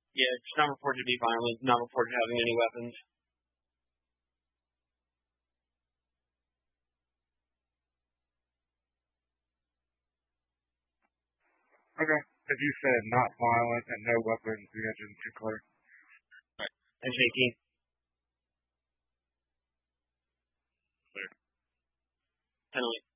Yeah, just not reported to be violent, not reported having any weapons. Okay. As you said, not violent and no weapons, the engine's too clear. Right. And shaky. Clear. 10-8.